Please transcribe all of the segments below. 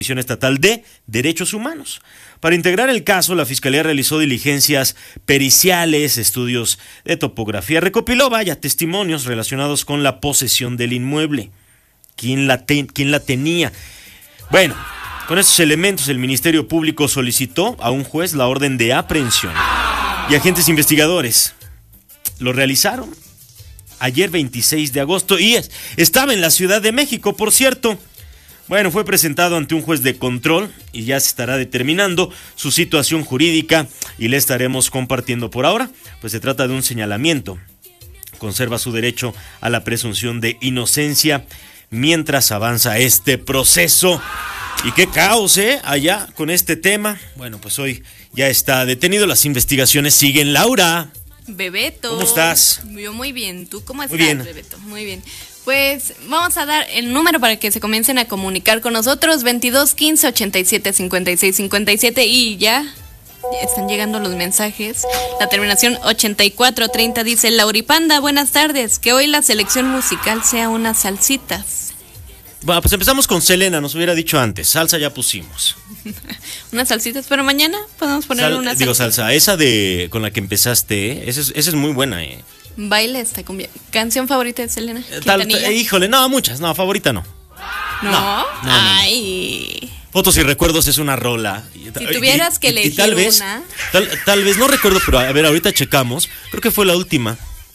Comisión Estatal de Derechos Humanos. Para integrar el caso, la Fiscalía realizó diligencias periciales, estudios de topografía, recopiló, testimonios relacionados con la posesión del inmueble. ¿Quién la tenía? Bueno, con estos elementos el Ministerio Público solicitó a un juez la orden de aprehensión y agentes investigadores lo realizaron ayer 26 de agosto y estaba en la Ciudad de México, por cierto. Bueno, fue presentado ante un juez de control y ya se estará determinando su situación jurídica y le estaremos compartiendo. Por ahora, pues se trata de un señalamiento. Conserva su derecho a la presunción de inocencia mientras avanza este proceso. Y qué caos, allá con este tema. Bueno, pues hoy ya está detenido, las investigaciones siguen. Laura. Bebeto. ¿Cómo estás? Yo muy bien. ¿Tú cómo estás, muy bien. Bebeto? Muy bien. Pues vamos a dar el número para que se comiencen a comunicar con nosotros, 22 15 87 56 57, y ya están llegando los mensajes. La terminación 8430 dice: Lauripanda, buenas tardes, que hoy la selección musical sea unas salsitas. Bueno, pues empezamos con Selena, nos hubiera dicho antes, salsa ya pusimos. Unas salsitas, pero mañana podemos poner una salsa. Digo salsa, esa con la que empezaste, esa es muy buena, Baile esta cumbia. ¿Canción favorita de Selena? Híjole, no, muchas, no, favorita no. ¿No? Ay. No. Fotos y recuerdos es una rola. Si tuvieras que elegir tal vez, una. Tal vez, no recuerdo, pero a ver, ahorita checamos. Creo que fue la última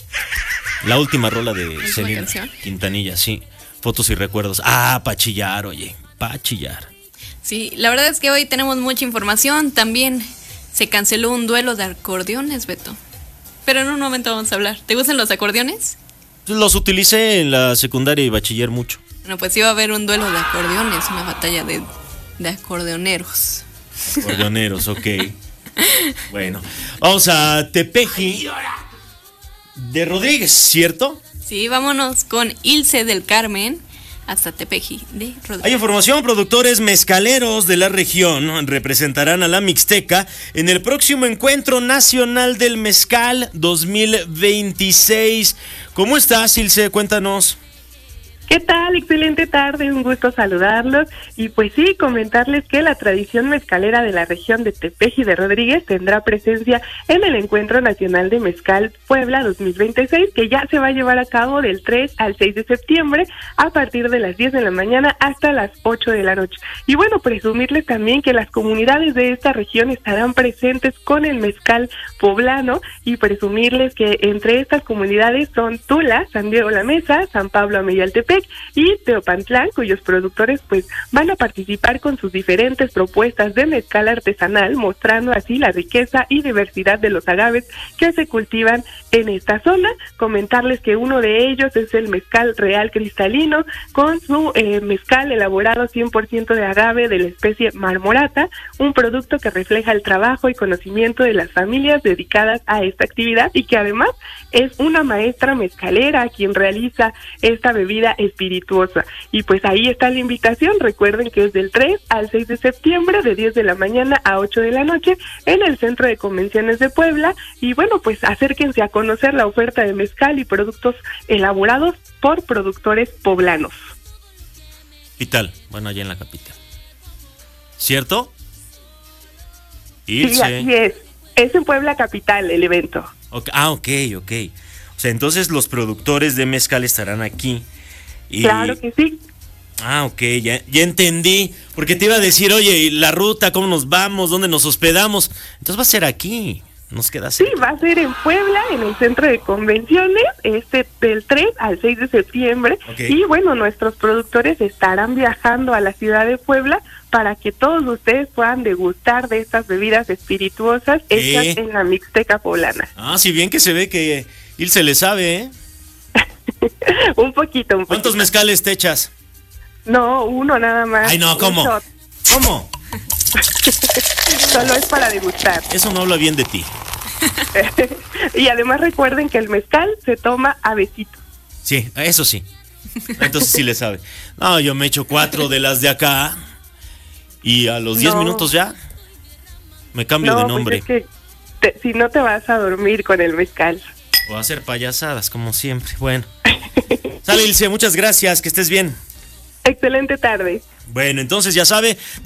rola de Selena Quintanilla, sí. Fotos y recuerdos. Pa' chillar, oye, pa' chillar. Sí, la verdad es que hoy tenemos mucha información. También se canceló un duelo de acordeones, Beto. Pero en un momento vamos a hablar. ¿Te gustan los acordeones? Los utilicé en la secundaria y bachiller mucho. Bueno, pues iba a haber un duelo de acordeones, una batalla de acordeoneros. Acordeoneros, ok. Bueno, vamos a Tepeji de Rodríguez, ¿cierto? Sí, vámonos con Ilse del Carmen hasta Tepeji de Rodríguez. Hay información, productores mezcaleros de la región representarán a la Mixteca en el próximo Encuentro Nacional del Mezcal 2026. ¿Cómo estás, Ilse? Cuéntanos. ¿Qué tal? Excelente tarde, un gusto saludarlos. Y pues sí, comentarles que la tradición mezcalera de la región de Tepeji de Rodríguez tendrá presencia en el Encuentro Nacional de Mezcal Puebla 2026, que ya se va a llevar a cabo del 3 al 6 de septiembre a partir de las 10 de la mañana hasta las 8 de la noche. Y bueno, presumirles también que las comunidades de esta región estarán presentes con el mezcal poblano, y presumirles que entre estas comunidades son Tula, San Diego La Mesa, San Pablo Ameyaltepec y Teopantlán, cuyos productores pues van a participar con sus diferentes propuestas de mezcal artesanal, mostrando así la riqueza y diversidad de los agaves que se cultivan en esta zona. Comentarles que uno de ellos es el mezcal real cristalino, con su mezcal elaborado 100% de agave de la especie marmorata, un producto que refleja el trabajo y conocimiento de las familias dedicadas a esta actividad, y que además es una maestra mezcalera quien realiza esta bebida espirituosa. Y pues ahí está la invitación. Recuerden que es del 3 al 6 de septiembre, de 10 de la mañana a 8 de la noche, en el Centro de Convenciones de Puebla. Y bueno, pues acérquense a conocer la oferta de mezcal y productos elaborados por productores poblanos. Capital, bueno, allá en la capital, ¿cierto? Ilse. Sí, así es. Es en Puebla capital el evento. Okay, ok. O sea, entonces los productores de mezcal estarán aquí. Claro que sí. Ok, ya entendí. Porque te iba a decir, oye, ¿y la ruta? ¿Cómo nos vamos? ¿Dónde nos hospedamos? Entonces va a ser aquí. Nos queda cerca. Sí, va a ser en Puebla, en el Centro de Convenciones, del 3 al 6 de septiembre. Okay. Y bueno, nuestros productores estarán viajando a la ciudad de Puebla para que todos ustedes puedan degustar de estas bebidas espirituosas hechas en la Mixteca poblana. Si bien que se ve que Ilse le sabe, un poquito. ¿Cuántos mezcales te echas? No, uno nada más. Ay, no, ¿cómo? ¿Cómo? Solo es para degustar. Eso no habla bien de ti. Y además recuerden que el mezcal se toma a besitos. Sí, eso sí. Entonces sí le sabe. No, yo me echo 4 de las de acá y a los 10 minutos ya me cambio de nombre. Pues es que si no te vas a dormir con el mezcal. O a hacer payasadas, como siempre. Bueno. Sale, Ilse, muchas gracias, que estés bien. Excelente tarde. Bueno, entonces ya sabe,